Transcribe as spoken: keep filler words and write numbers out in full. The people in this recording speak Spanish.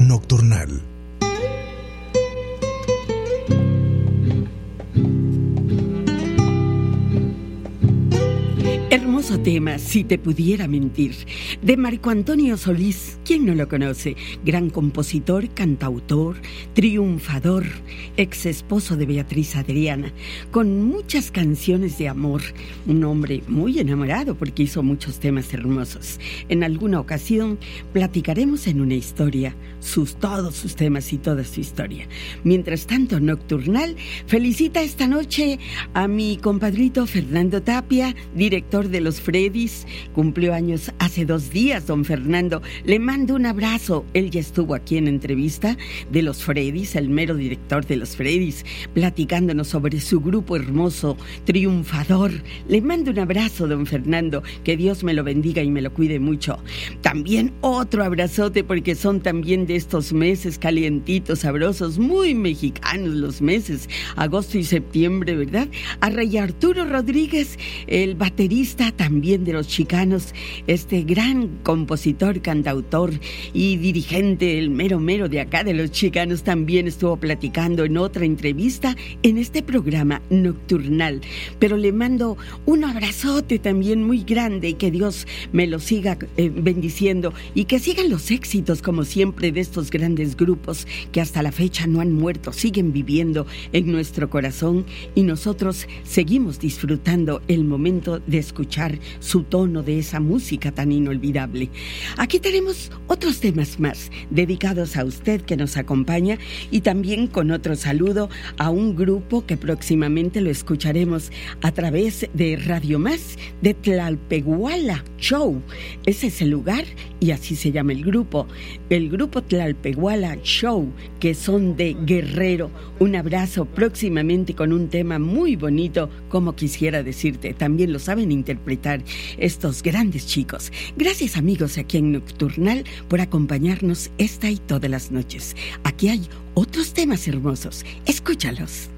Nocturnal. Hermoso tema, Si te pudiera mentir, de Marco Antonio Solís. ¿Quién no lo conoce? Gran compositor, cantautor, triunfador, ex esposo de Beatriz Adriana, con muchas canciones de amor. Un hombre muy enamorado porque hizo muchos temas hermosos. En alguna ocasión platicaremos en una historia sus, todos sus temas y toda su historia. Mientras tanto, Nocturnal felicita esta noche a mi compadrito Fernando Tapia, director de los Freddys. Cumplió años hace dos días, don Fernando. Le mando un abrazo. Él ya estuvo aquí en entrevista de los Freddys, el mero director de los Freddys, platicándonos sobre su grupo hermoso, triunfador. Le mando un abrazo, don Fernando. Que Dios me lo bendiga y me lo cuide mucho. También otro abrazote, porque son también de estos meses calientitos, sabrosos, muy mexicanos los meses, agosto y septiembre, ¿verdad? A Rey Arturo Rodríguez, el baterista también de los Chicanos, este gran compositor, cantautor y dirigente, el mero mero de acá de los Chicanos, también estuvo platicando en otra entrevista en este programa Nocturnal. Pero le mando un abrazote también muy grande y que Dios me lo siga eh, bendiciendo y que sigan los éxitos como siempre de estos grandes grupos que hasta la fecha no han muerto, siguen viviendo en nuestro corazón y nosotros seguimos disfrutando el momento de escuchar su tono de esa música tan inolvidable. Aquí tenemos otros temas más dedicados a usted que nos acompaña y también con otro saludo a un grupo que próximamente lo escucharemos a través de Radio Más, de Tlalpehuala Show. Ese es el lugar y así se llama el grupo, el grupo Tlalpehuala Show, que son de Guerrero. Un abrazo próximamente con un tema muy bonito, como quisiera decirte. También lo saben interpretar estos grandes chicos. Gracias, amigos, aquí en Nocturnal por acompañarnos esta y todas las noches. Aquí hay otros temas hermosos. Escúchalos.